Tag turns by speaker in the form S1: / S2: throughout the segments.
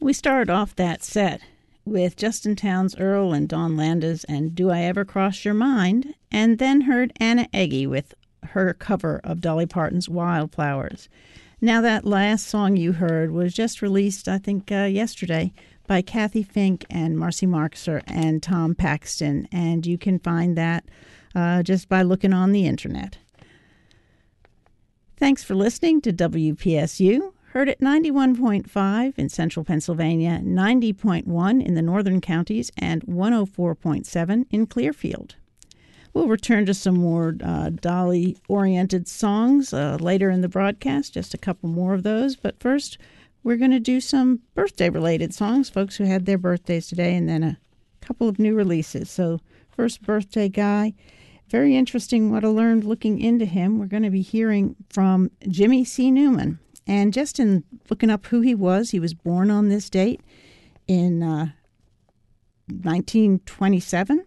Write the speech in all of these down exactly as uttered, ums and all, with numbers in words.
S1: We started off that set with Justin Townes Earl and Dawn Landis and Do I Ever Cross Your Mind, and then heard Anna Eggy with her cover of Dolly Parton's Wildflowers. Now, that last song you heard was just released, I think, uh, yesterday by Kathy Fink and Marcy Marxer and Tom Paxton, and you can find that uh, just by looking on the internet. Thanks for listening to W P S U. Heard at ninety-one point five in central Pennsylvania, ninety point one in the northern counties, and one oh four point seven in Clearfield. We'll return to some more uh, Dolly-oriented songs uh, later in the broadcast, just a couple more of those. But first, we're going to do some birthday-related songs, folks who had their birthdays today, and then a couple of new releases. So first birthday guy, very interesting what I learned looking into him. We're going to be hearing from Jimmy C. Newman. And just in looking up who he was, he was born on this date in uh, nineteen twenty-seven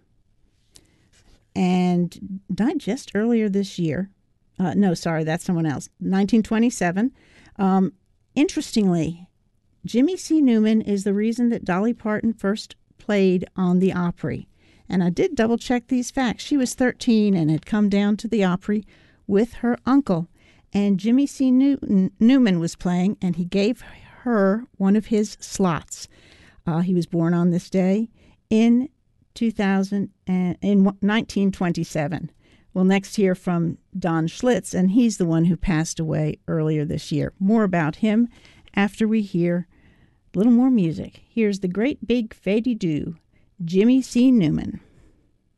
S1: and died just earlier this year. Uh, no, sorry, that's someone else. nineteen twenty-seven. Um, interestingly, Jimmy C. Newman is the reason that Dolly Parton first played on the Opry. And I did double-check these facts. She was thirteen and had come down to the Opry with her uncle. And Jimmy C. Newton, Newman was playing, and he gave her one of his slots. Uh, he was born on this day in two thousand and, in nineteen twenty-seven. We'll next hear from Don Schlitz, and he's the one who passed away earlier this year. More about him after we hear a little more music. Here's the Great Big Fady-Doo, Jimmy C. Newman.